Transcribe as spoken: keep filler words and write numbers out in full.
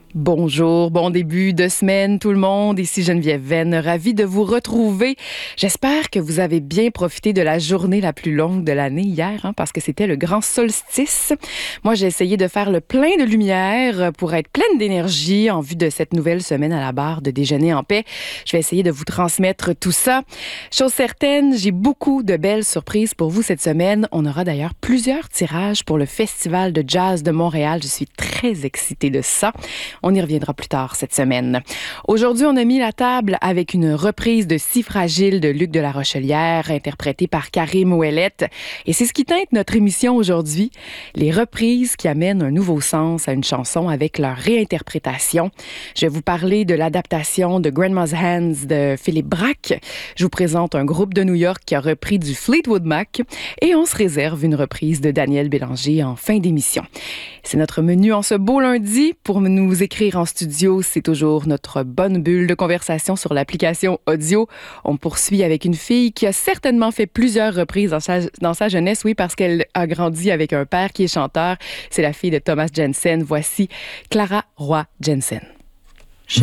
Bonjour, bon début de semaine tout le monde. Ici Geneviève Venn, ravie de vous retrouver. J'espère que vous avez bien profité de la journée la plus longue de l'année hier, hein, parce que c'était le grand solstice. Moi, j'ai essayé de faire le plein de lumière pour être pleine d'énergie en vue de cette nouvelle semaine à la barre de Déjeuner en paix. Je vais essayer de vous transmettre tout ça. Chose certaine, j'ai beaucoup de belles surprises pour vous cette semaine. On aura d'ailleurs plusieurs tirages pour le Festival de jazz de Montréal. Je suis très excitée de ça. On y reviendra plus tard cette semaine. Aujourd'hui, on a mis la table avec une reprise de Si fragile de Luc de la Rochelière, interprétée par Karim Ouellet. Et c'est ce qui teinte notre émission aujourd'hui, les reprises qui amènent un nouveau sens à une chanson avec leur réinterprétation. Je vais vous parler de l'adaptation de Grandma's Hands de Philippe Braque. Je vous présente un groupe de New York qui a repris du Fleetwood Mac. Et on se réserve une reprise de Daniel Bélanger en fin d'émission. C'est notre menu en ce beau lundi. Pour nous écrire en studio, c'est toujours notre bonne bulle de conversation sur l'application audio. On poursuit avec une fille qui a certainement fait plusieurs reprises dans sa, dans sa jeunesse, oui, parce qu'elle a grandi avec un père qui est chanteur. C'est la fille de Thomas Jensen. Voici Clara Roy Jensen.